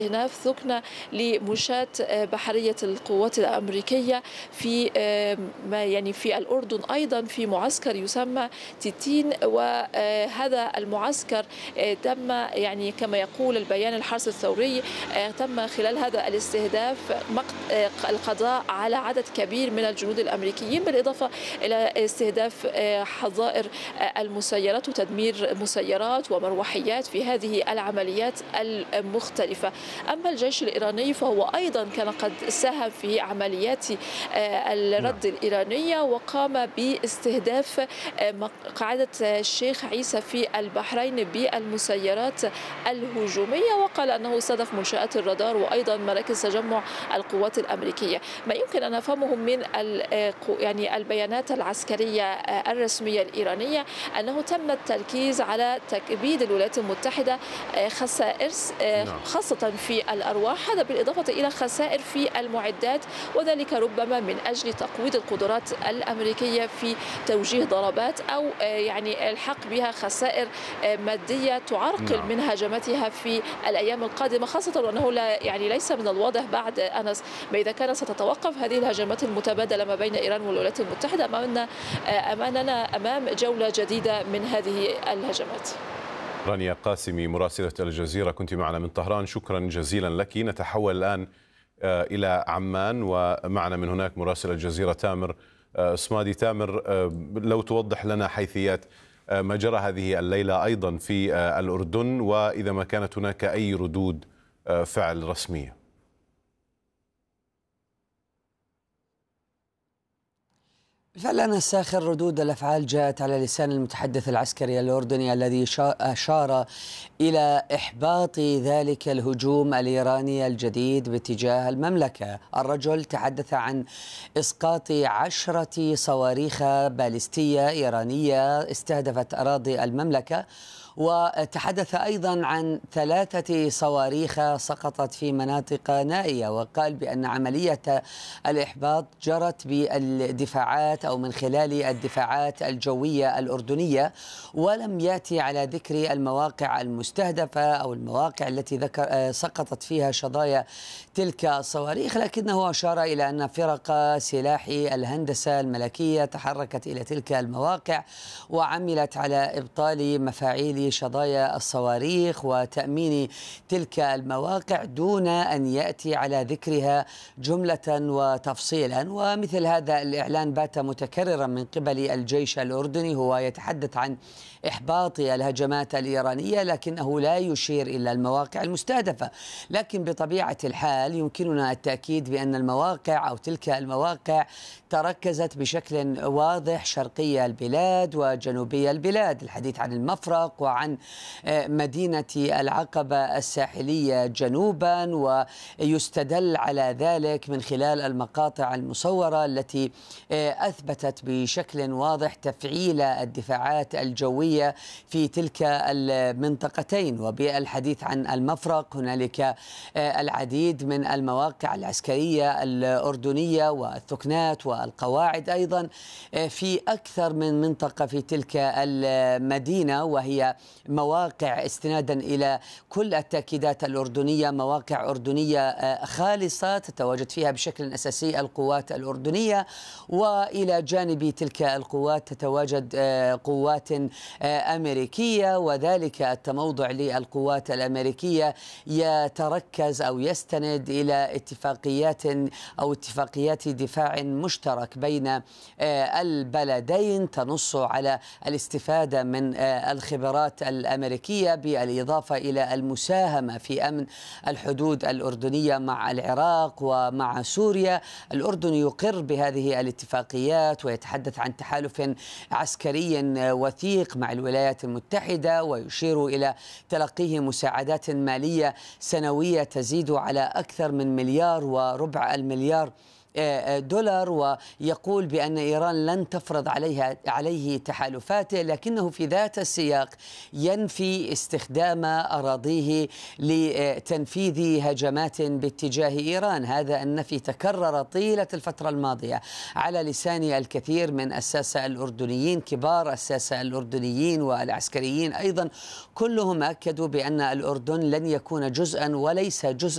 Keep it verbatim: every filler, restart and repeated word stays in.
استئناف ثكنة لمشاة بحرية القوات الأمريكية في ما يعني في الأردن، أيضا في معسكر يسمى تيتين. وهذا المعسكر تم يعني كما يقول البيان الحرس الثوري تم خلال هذا الاستهداف القضاء على عدد كبير من الجنود الأمريكيين، بالإضافة إلى استهداف حظائر المسيرات وتدمير مسيرات ومروحيات في هذه العمليات المختلفة. أما الجيش الإيراني فهو أيضا كان قد ساهم في عمليات الرد الإيرانية، وقام باستهداف قاعدة الشيخ عيسى في البحرين بالمسيرات الهجومية، وقال أنه استهدف منشآت الرادار وأيضا مراكز تجمع القوات الأمريكية. ما يمكن أن نفهمه من يعني البيانات العسكرية الرسمية الإيرانية أنه تم التركيز على تكبيد الولايات المتحدة خسائر خاصة في الأرواح، هذا بالإضافة إلى خسائر في المعدات، وذلك ربما من أجل تقويض القدرات الأمريكية في توجيه ضربات أو يعني الحق بها خسائر مادية تعرقل من هجماتها في الأيام القادمة، خاصة وأنه لا يعني ليس من الواضح بعد أنس ما إذا كانت ستتوقف هذه الهجمات المتبادلة ما بين إيران والولايات المتحدة أمامنا أمامنا أمام جولة جديدة من هذه الهجمات. رانيا قاسمي مراسلة الجزيرة كنت معنا من طهران، شكرا جزيلا لك. نتحول الآن إلى عمان ومعنا من هناك مراسل الجزيرة تامر صمادي. تامر، لو توضح لنا حيثيات ما جرى هذه الليلة أيضا في الأردن، وإذا ما كانت هناك أي ردود فعل رسمية. بالفعل أنس ساخر، ردود الأفعال جاءت على لسان المتحدث العسكري الأردني الذي أشار إلى إحباط ذلك الهجوم الإيراني الجديد باتجاه المملكة. الرجل تحدث عن إسقاط عشرة صواريخ باليستية إيرانية استهدفت أراضي المملكة، وتحدث أيضا عن ثلاثة صواريخ سقطت في مناطق نائية، وقال بأن عملية الإحباط جرت بالدفاعات أو من خلال الدفاعات الجوية الأردنية، ولم يأتي على ذكر المواقع المستهدفة أو المواقع التي ذكر سقطت فيها شظايا تلك الصواريخ، لكنه أشار إلى أن فرق سلاح الهندسة الملكية تحركت إلى تلك المواقع وعملت على إبطال مفاعيل شظايا الصواريخ وتأمين تلك المواقع دون أن يأتي على ذكرها جملة وتفصيلا. ومثل هذا الإعلان بات متكررا من قبل الجيش الأردني، هو يتحدث عن إحباط الهجمات الإيرانية لكنه لا يشير إلى المواقع المستهدفة. لكن بطبيعة الحال يمكننا التأكيد بأن المواقع أو تلك المواقع تركزت بشكل واضح شرقي البلاد وجنوبي البلاد، الحديث عن المفرق وعن مدينة العقبة الساحلية جنوبا، ويستدل على ذلك من خلال المقاطع المصورة التي أثبتت بشكل واضح تفعيل الدفاعات الجوية في تلك المنطقتين. وبالحديث عن المفرق هنالك العديد من المواقع العسكرية الأردنية والثكنات والقواعد أيضا في أكثر من منطقة في تلك المدينة، وهي مواقع استنادا إلى كل التأكيدات الأردنية مواقع أردنية خالصة تتواجد فيها بشكل أساسي القوات الأردنية، وإلى جانب تلك القوات تتواجد قوات أمريكية، وذلك التموضع للقوات الأمريكية يتركز أو يستند إلى اتفاقيات أو اتفاقيات دفاع مشترك بين البلدين تنص على الاستفادة من الخبرات الأمريكية بالإضافة إلى المساهمة في أمن الحدود الأردنية مع العراق ومع سوريا. الأردن يقر بهذه الاتفاقيات ويتحدث عن تحالف عسكري وثيق مع الولايات المتحدة، ويشير إلى تلقيه مساعدات مالية سنوية تزيد على أكثر من مليار وربع المليار دولار، ويقول بأن إيران لن تفرض عليها عليه تحالفاته، لكنه في ذات السياق ينفي استخدام أراضيه لتنفيذ هجمات باتجاه إيران. هذا النفي تكرر طيلة الفترة الماضية على لسان الكثير من الساسة الأردنيين، كبار الساسة الأردنيين والعسكريين أيضا، كلهم أكدوا بأن الأردن لن يكون جزءا وليس جزءا